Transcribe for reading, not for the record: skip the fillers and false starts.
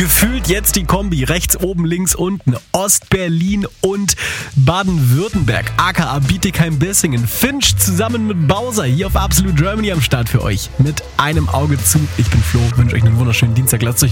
Gefühlt jetzt die Kombi, rechts oben, links unten, Ostberlin und Baden-Württemberg, aka Bietigheim-Bissingen, Finch zusammen mit Bowser hier auf Absolute Germany am Start für euch. Mit einem Auge zu. Ich bin Flo, wünsche euch einen wunderschönen Dienstag. Lasst euch